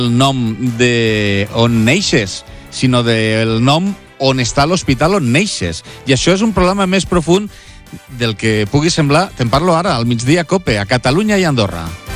el nom de on neixes, sinó del nom on està l'hospital on neixes. I això és un problema més profund del que pugui semblar. Te'n parlo ara, al Migdia Cope, a Catalunya i Andorra.